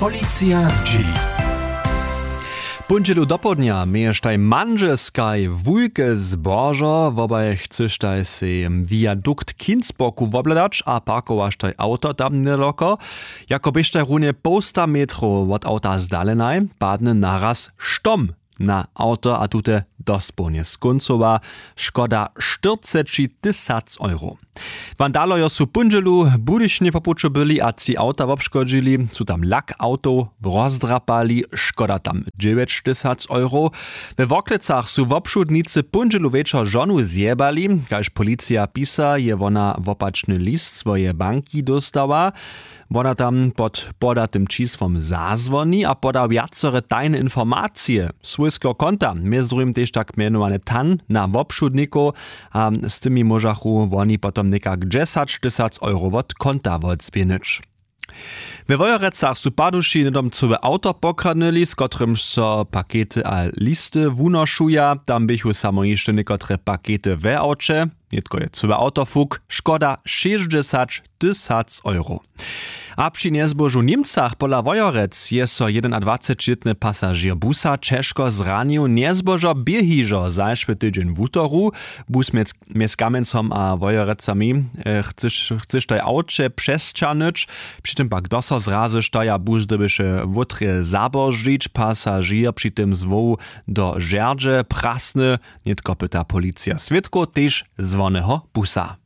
Policja z G. Pundzielu dopodnia miejesz taj manżeskaj wujke zbożo, wobaj chcesz taj se viadukt Kinsboku wobladać, a parkowasz taj auto tam niedaleko. Jako byś taj runie 100 metrów od auta zdalenaj, padne naraz sztom na auto, a tute dosponie skuncowa, szkoda 40 000 euro. Wandalojo su pundzielu budyšne popuču byli a ci auta wobškodžili, su tam lak auto rozdrapali, škoda tam 9 000 euro. We Woklecach su wobšudnicy pundzielu večer žonu zjebali, kaž policja pisa, je wona wopačny list swoje banki dostała. Wona tam pod podatym číslom zazwoni a poda viacore tajne informacije swojskiego konta, między drugim też tak mianowane TAN na wobšudniku, a z tymi możachu woni potom nekak 10 000 euro od konta odzbienić. We Wojerecach su paduši nedomcowe auto pokradnili, z kotrym so pakety a listy wunoszuja. Tam bychu samo jeszcze niekotre pakety w aucie. Nietko je całe autofuk. Szkoda 60 000 euro. A przy niezbożu Niemcach pola Wojorec je so 21-letny pasażer busa ciężko zranił. Niezbożo biehiżo zajszły tydzień w utoru. Bus między Kamiencom a Wojorecami chcesz taj aucie przestrzanyć. Przy tym pak doso zrazy stoja bus dobysze wutre zabożyć. Pasażer przy tym zwoł do żerdże prasny. Nietko pyta policja. Świadko też zwonego busa.